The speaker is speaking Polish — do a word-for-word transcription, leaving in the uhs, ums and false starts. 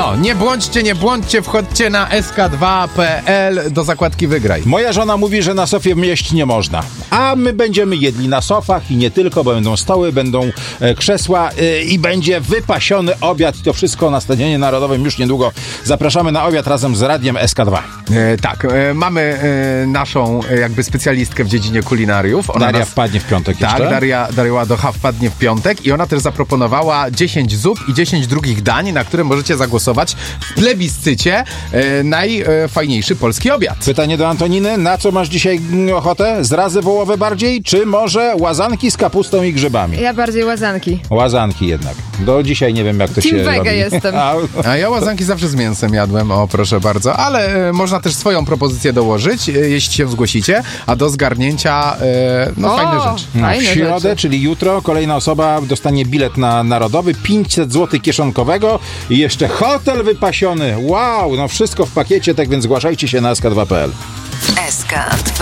No, nie błądźcie, nie błądźcie, wchodźcie na es ka dwa kropka pe el do zakładki Wygraj. Moja żona mówi, że na sofie jeść nie można. A my będziemy jedli na sofach i nie tylko, bo będą stoły, będą e, krzesła e, i będzie wypasiony obiad. To wszystko na Stadionie Narodowym już niedługo. Zapraszamy na obiad razem z Radiem es ka dwa. E, tak, e, mamy e, naszą e, jakby specjalistkę w dziedzinie kulinariów. Ona Daria nas, wpadnie w piątek tak, jeszcze. Daria, Daria Ładocha wpadnie w piątek i ona też zaproponowała dziesięć zup i dziesięć drugich dań, na które możecie zagłosować w plebiscycie e, najfajniejszy polski obiad. Pytanie do Antoniny. Na co masz dzisiaj ochotę? Zrazy wołowe bardziej, czy może łazanki z kapustą i grzybami? Ja bardziej łazanki. Łazanki jednak. Do dzisiaj nie wiem, jak to Team się Vega robi. jestem. A, A ja łazanki zawsze z mięsem jadłem, o proszę bardzo, ale e, można też swoją propozycję dołożyć, e, jeśli się zgłosicie, a do zgarnięcia e, no O, fajne rzeczy. no, w fajne środę, rzeczy. czyli jutro, kolejna osoba dostanie bilet na Narodowy, pięćset złotych kieszonkowego i jeszcze hotel wypasiony. Wow, no wszystko w pakiecie, tak więc zgłaszajcie się na es ka dwa kropka pe el. es ka dwa.